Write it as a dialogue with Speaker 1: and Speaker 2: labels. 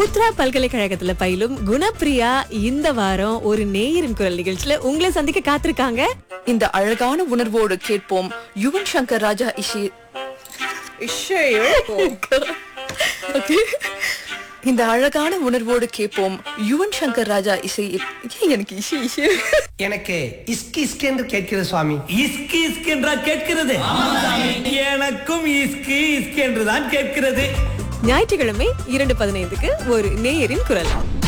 Speaker 1: புத்ரா பல்கலைக்கழகத்துல பயிலும் குணப்பிரியா இந்த வாரம் ஒரு நேயரின் குரல் நிகழ்ச்சியில உங்களை சந்திக்க காத்திருக்காங்க.
Speaker 2: இந்த அழகான உணர்வோடு கேட்போம் யுவன் சங்கர் ராஜா இந்த அழகான உணர்வோடு கேட்போம் யுவன் சங்கர் ராஜா இசை. எனக்கு இசை இசை
Speaker 3: எனக்கு இஸ்கி இஸ்கி என்று கேட்கிறது சுவாமி.
Speaker 4: இஸ்கி இஸ்கி என்றா கேட்கிறது? எனக்கும் இஸ்கி இஸ்கி என்றுதான் கேட்கிறது.
Speaker 1: ஞாயிற்றுக்கிழமை 2:15 ஒரு நேயரின் குரல்.